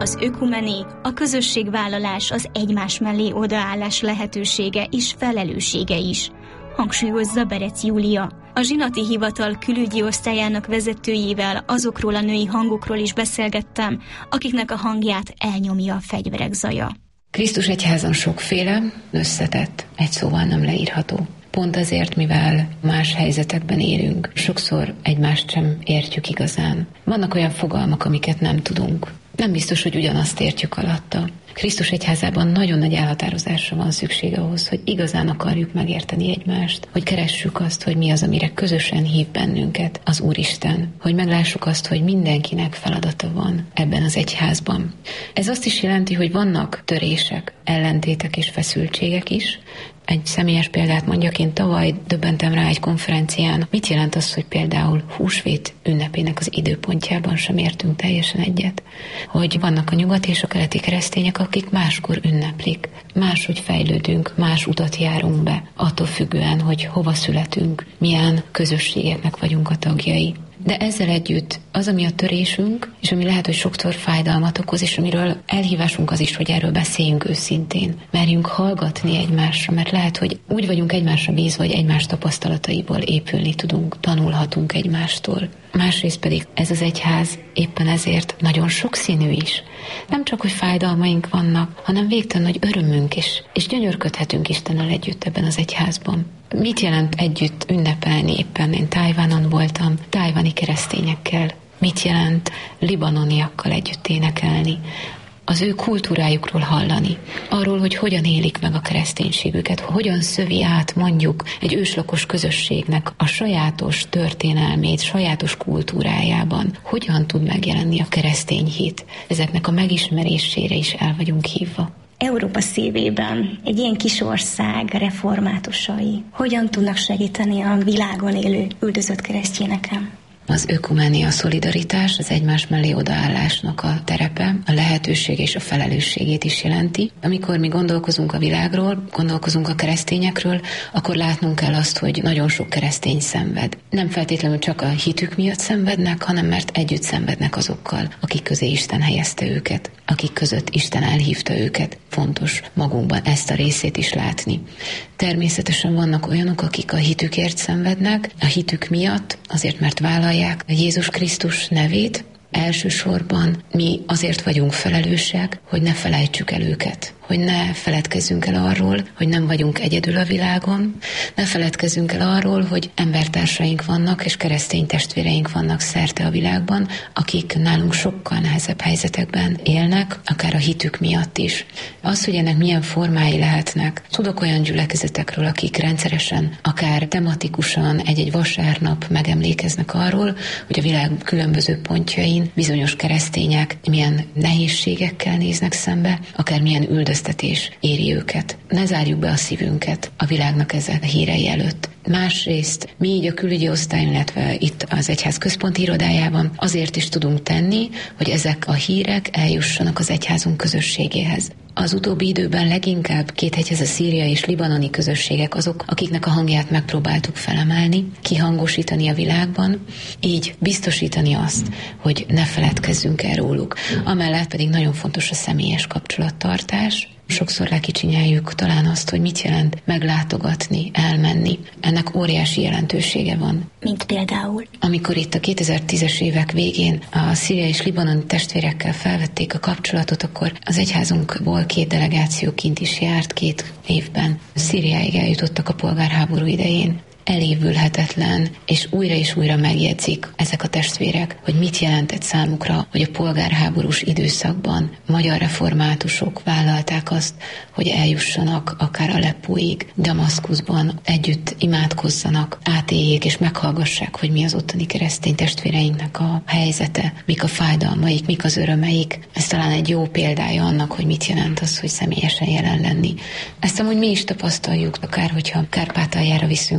Az ökumené, a közösségvállalás, az egymás mellé odaállás lehetősége és felelőssége is, hangsúlyozza Berec Júlia. A zsinati hivatal külügyi osztályának vezetőjével azokról a női hangokról is beszélgettem, akiknek a hangját elnyomja a fegyverek zaja. Krisztus egyházon sokféle, összetett, egy szóval nem leírható. Pont azért, mivel más helyzetekben élünk, sokszor egymást sem értjük igazán. Vannak olyan fogalmak, amiket nem tudunk. Nem biztos, hogy ugyanazt értjük alatta. Krisztus egyházában nagyon nagy elhatározásra van szükség ahhoz, hogy igazán akarjuk megérteni egymást, hogy keressük azt, hogy mi az, amire közösen hív bennünket az Úristen, hogy meglássuk azt, hogy mindenkinek feladata van ebben az egyházban. Ez azt is jelenti, hogy vannak törések, ellentétek és feszültségek is. Egy személyes példát mondjak, én tavaly döbbentem rá egy konferencián. Mit jelent az, hogy például húsvét ünnepének az időpontjában sem értünk teljesen egyet? Hogy vannak a nyugati és a keleti keresztények, akik máskor ünneplik. Máshogy fejlődünk, más utat járunk be, attól függően, hogy hova születünk, milyen közösségeknek vagyunk a tagjai. De ezzel együtt az, ami a törésünk, és ami lehet, hogy sokszor fájdalmat okoz, és amiről elhívásunk az is, hogy erről beszéljünk őszintén. Merjünk hallgatni egymásra, mert lehet, hogy úgy vagyunk egymásra bízva, hogy egymás tapasztalataiból épülni tudunk, tanulhatunk egymástól. Másrészt pedig ez az egyház éppen ezért nagyon sokszínű is. Nem csak, hogy fájdalmaink vannak, hanem végtelen nagy örömünk is, és gyönyörködhetünk Istennel együtt ebben az egyházban. Mit jelent együtt ünnepelni? Éppen én Tajvanon voltam, tajvani keresztényekkel. Mit jelent libanoniakkal együtt énekelni? Az ő kultúrájukról hallani, arról, hogy hogyan élik meg a kereszténységüket, hogyan szövi át mondjuk egy őslakos közösségnek a sajátos történelmét, sajátos kultúrájában, hogyan tud megjelenni a keresztény hit. Ezeknek a megismerésére is el vagyunk hívva. Európa szívében egy ilyen kis ország reformátusai hogyan tudnak segíteni a világon élő üldözött keresztényeken? Az ökuménia, a szolidaritás, az egymás mellé odaállásnak a terepe, a lehetőség és a felelősségét is jelenti. Amikor mi gondolkozunk a világról, gondolkozunk a keresztényekről, akkor látnunk kell azt, hogy nagyon sok keresztény szenved. Nem feltétlenül csak a hitük miatt szenvednek, hanem mert együtt szenvednek azokkal, akik közé Isten helyezte őket, akik között Isten elhívta őket. Fontos magunkban ezt a részét is látni. Természetesen vannak olyanok, akik a hitükért szenvednek, a hitük miatt, azért mert vállalják Jézus Krisztus nevét. Elsősorban mi azért vagyunk felelősek, hogy ne felejtsük el őket, hogy ne feledkezzünk el arról, hogy nem vagyunk egyedül a világon, ne feledkezzünk el arról, hogy embertársaink vannak, és keresztény testvéreink vannak szerte a világban, akik nálunk sokkal nehezebb helyzetekben élnek, akár a hitük miatt is. Az, hogy ennek milyen formái lehetnek, tudok olyan gyülekezetekről, akik rendszeresen, akár tematikusan egy-egy vasárnap megemlékeznek arról, hogy a világ különböző pontjain bizonyos keresztények milyen nehézségekkel néznek szembe, akár milyen üldöztetés éri őket. Ne zárjuk be a szívünket a világnak ezen a hírei előtt. Másrészt mi így a külügyi osztályon, illetve itt az egyház központi irodájában azért is tudunk tenni, hogy ezek a hírek eljussanak az egyházunk közösségéhez. Az utóbbi időben leginkább a szíriai és libanoni közösségek azok, akiknek a hangját megpróbáltuk felemelni, kihangosítani a világban, így biztosítani azt, hogy ne feledkezzünk el róluk. Amellett pedig nagyon fontos a személyes kapcsolattartás. Sokszor lekicsinyeljük talán azt, hogy mit jelent meglátogatni, elmenni. Ennek óriási jelentősége van. Mint például? Amikor itt a 2010-es évek végén a szíriai és libanoni testvérekkel felvették a kapcsolatot, akkor az egyházunkból 2 delegáció kint is járt 2 évben. Szíriáig eljutottak a polgárháború idején. Elévülhetetlen, és újra megjegyzik ezek a testvérek, hogy mit jelentett számukra, hogy a polgárháborús időszakban magyar reformátusok vállalták azt, hogy eljussanak akár Aleppóig, Damaszkuszban együtt imádkozzanak, átéljék és meghallgassák, hogy mi az ottani keresztény testvéreinknek a helyzete, mik a fájdalmaik, mik az örömeik. Ez talán egy jó példája annak, hogy mit jelent az, hogy személyesen jelen lenni. Ezt amúgy mi is tapasztaljuk, akár hogyha Kárpátaljára viszünk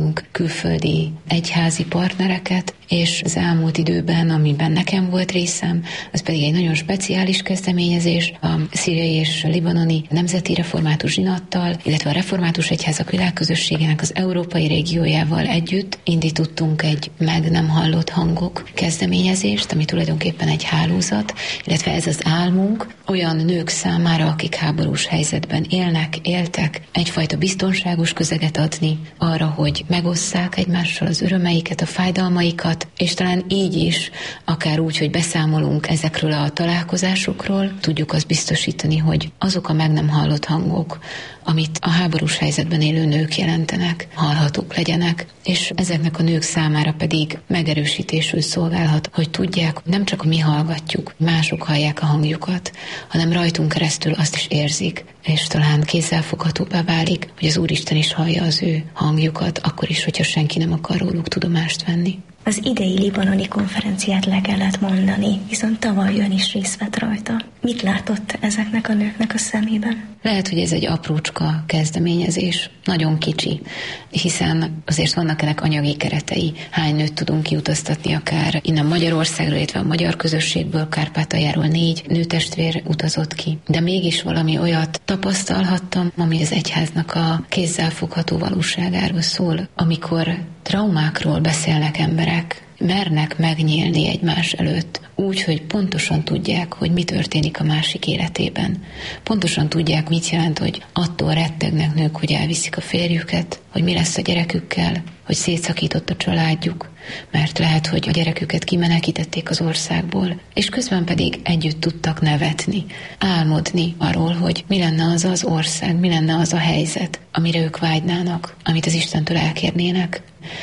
külföldi egyházi partnereket, és az elmúlt időben, amiben nekem volt részem, az pedig egy nagyon speciális kezdeményezés, a szíriai és libanoni nemzeti református zsinattal, illetve a református egyházak világközösségének az európai régiójával együtt indítottunk egy meg nem hallott hangok kezdeményezést, ami tulajdonképpen egy hálózat, illetve ez az álmunk olyan nők számára, akik háborús helyzetben éltek, egyfajta biztonságos közeget adni arra, hogy megosszák egymással az örömeiket, a fájdalmaikat, és talán így is, akár úgy, hogy beszámolunk ezekről a találkozásokról, tudjuk azt biztosítani, hogy azok a meg nem hallott hangok, amit a háborús helyzetben élő nők jelentenek, hallhatók legyenek, és ezeknek a nők számára pedig megerősítésül szolgálhat, hogy tudják, nem csak mi hallgatjuk, mások hallják a hangjukat, hanem rajtunk keresztül azt is érzik, és talán kézzelfoghatóbbá válik, hogy az Úristen is hallja az ő hangjukat, akkor is, hogyha senki nem akar róluk tudomást venni. Az idei libanoni konferenciát le kellett mondani, viszont tavaly ön is részt vett rajta. Mit látott ezeknek a nőknek a szemében? Lehet, hogy ez egy aprócska kezdeményezés, nagyon kicsi, hiszen azért vannak ennek anyagi keretei. Hány nőt tudunk kiutaztatni akár innen Magyarországról, illetve a magyar közösségből, Kárpátaljáról 4 nőtestvér utazott ki. De mégis valami olyat tapasztalhattam, ami az egyháznak a kézzelfogható valóságáról szól, amikor traumákról beszélnek emberek, mernek megnyílni egymás előtt, úgy, hogy pontosan tudják, hogy mi történik a másik életében. Pontosan tudják, mit jelent, hogy attól rettegnek nők, hogy elviszik a férjüket, hogy mi lesz a gyerekükkel, hogy szétszakított a családjuk, mert lehet, hogy a gyereküket kimenekítették az országból, és közben pedig együtt tudtak nevetni, álmodni arról, hogy mi lenne az az ország, mi lenne az a helyzet, amire ők vágynának, amit az Istentől elkérnének.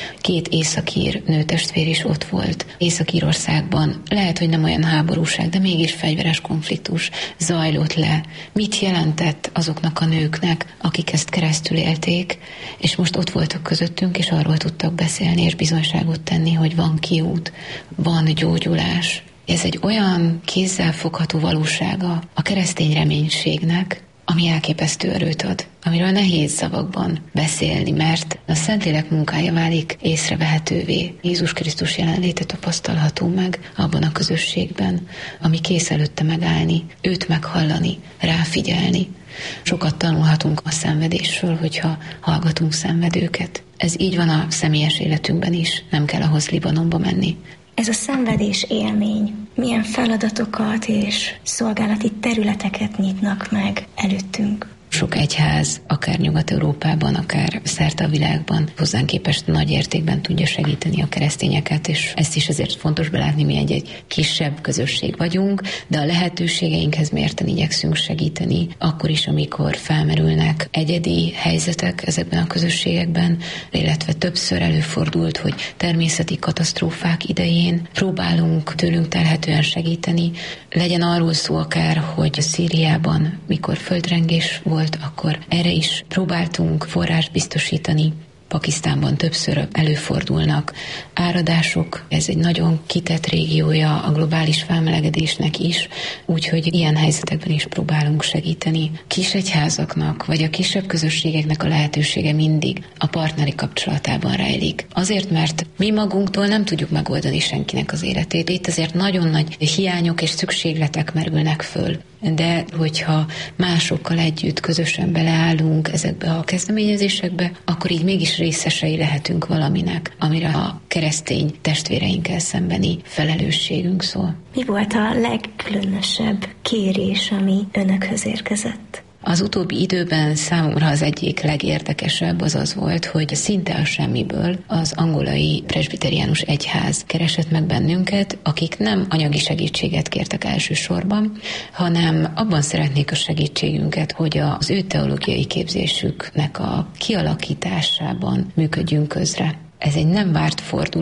2 északír nőtestvér is ott volt Észak-Írországban. Lehet, hogy nem olyan háborúság, de mégis fegyveres konfliktus zajlott le. Mit jelentett azoknak a nőknek, akik ezt keresztül élték, és most ott voltak közöttünk, és arról tudtak beszélni, és bizonyságot tenni, hogy van kiút, van gyógyulás. Ez egy olyan kézzelfogható valósága a keresztény reménységnek, ami elképesztő erőt ad, amiről nehéz szavakban beszélni, mert a Szentlélek munkája válik észrevehetővé. Jézus Krisztus jelenléte tapasztalható meg abban a közösségben, ami kész előtte megállni, őt meghallani, ráfigyelni. Sokat tanulhatunk a szenvedésről, hogyha hallgatunk szenvedőket. Ez így van a személyes életünkben is, nem kell ahhoz Libanonba menni. Ez a szenvedés élmény milyen feladatokat és szolgálati területeket nyitnak meg előttünk? Sok egyház, akár Nyugat-Európában, akár szerte a világban hozzánk képest nagy értékben tudja segíteni a keresztényeket, és ezt is azért fontos belátni, mi egy kisebb közösség vagyunk, de a lehetőségeinkhez mérten igyekszünk segíteni, akkor is, amikor felmerülnek egyedi helyzetek ezekben a közösségekben, illetve többször előfordult, hogy természeti katasztrófák idején próbálunk tőlünk telhetően segíteni. Legyen arról szó akár, hogy Szíriában, mikor földrengés volt, akkor erre is próbáltunk forrást biztosítani. Pakisztánban többször előfordulnak áradások, ez egy nagyon kitett régiója a globális felmelegedésnek is, úgyhogy ilyen helyzetekben is próbálunk segíteni. Kis egyházaknak, vagy a kisebb közösségeknek a lehetősége mindig a partneri kapcsolatában rejlik. Azért, mert mi magunktól nem tudjuk megoldani senkinek az életét. Itt azért nagyon nagy hiányok és szükségletek merülnek föl. De hogyha másokkal együtt közösen beleállunk ezekbe a kezdeményezésekbe, akkor így mégis részesei lehetünk valaminek, amire a keresztény testvéreinkkel szembeni felelősségünk szól. Mi volt a legkülönösebb kérés, ami önökhöz érkezett? Az utóbbi időben számomra az egyik legérdekesebb az volt, hogy szinte a semmiből az angolai presbiteriánus egyház keresett meg bennünket, akik nem anyagi segítséget kértek elsősorban, hanem abban szeretnék a segítségünket, hogy az ő teológiai képzésüknek a kialakításában működjünk közre. Ez egy nem várt fordulat,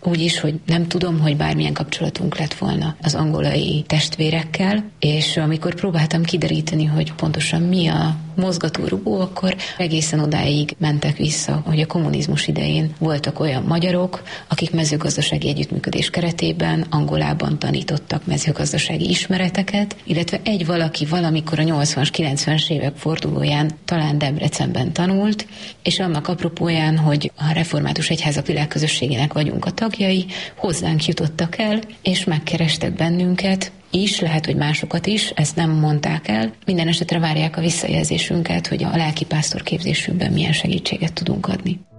úgy is, hogy nem tudom, hogy bármilyen kapcsolatunk lett volna az angolai testvérekkel, és amikor próbáltam kideríteni, hogy pontosan mi a mozgatórugó, akkor egészen odáig mentek vissza, hogy a kommunizmus idején voltak olyan magyarok, akik mezőgazdasági együttműködés keretében Angolában tanítottak mezőgazdasági ismereteket, illetve egy valaki valamikor a 80-as, 90-es évek fordulóján talán Debrecenben tanult, és annak apropóján, hogy a Református Egyházak Világközösségének vagyunk a tagjai, hozzánk jutottak el, és megkerestek bennünket, is, lehet, hogy másokat is, ezt nem mondták el. Minden esetre várják a visszajelzésünket, hogy a lelkipásztor képzésünkben milyen segítséget tudunk adni.